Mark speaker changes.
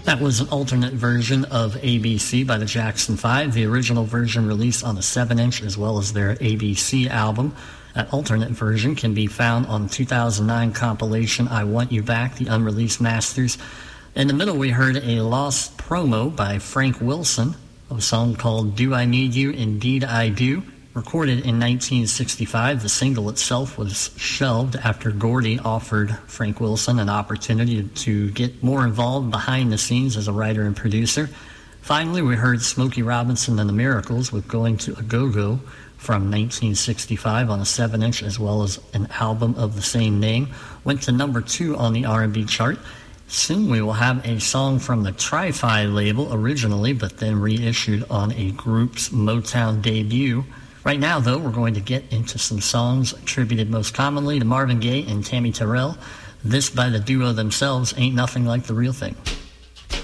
Speaker 1: That was an alternate version of ABC by the Jackson 5, the original version released on the 7-inch as well as their ABC album. That alternate version can be found on the 2009 compilation I Want You Back, the unreleased masters. In the middle, we heard a lost promo by Frank Wilson of a song called Do I Need You? Indeed I Do. Recorded in 1965, the single itself was shelved after Gordy offered Frank Wilson an opportunity to get more involved behind the scenes as a writer and producer. Finally, we heard Smokey Robinson and the Miracles with Going to a Go-Go from 1965 on a 7-inch as well as an album of the same name. Went to number 2 on the R&B chart. Soon we will have a song from the Tri-Fi label originally, but then reissued on a group's Motown debut. Right now, though, we're going to get into some songs attributed most commonly to Marvin Gaye and Tammy Terrell. This by the duo themselves, Ain't Nothing Like the Real Thing.